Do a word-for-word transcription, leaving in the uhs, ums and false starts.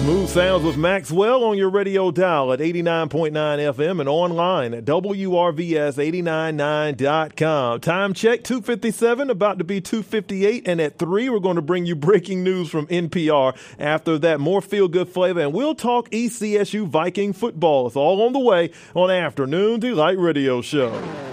Smooth sounds with Maxwell on your radio dial at eighty-nine point nine F M and online at W R V S eight nine nine dot com. Time check, two fifty-seven, about to be two fifty-eight, and at three we're going to bring you breaking news from N P R. After that, more feel-good flavor, and we'll talk E C S U Viking football. It's all on the way on Afternoon Delight Radio Show.